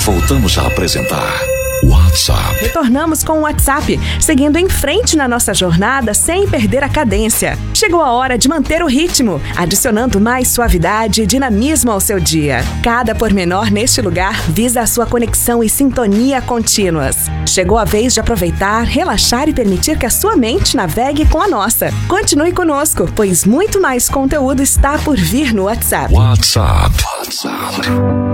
voltamos a apresentar WhatsApp. Retornamos com o WhatsApp, seguindo em frente na nossa jornada sem perder a cadência. Chegou a hora de manter o ritmo, adicionando mais suavidade e dinamismo ao seu dia. Cada pormenor neste lugar visa a sua conexão e sintonia contínuas. Chegou a vez de aproveitar, relaxar e permitir que a sua mente navegue com a nossa. Continue conosco, pois muito mais conteúdo está por vir no WhatsApp. WhatsApp.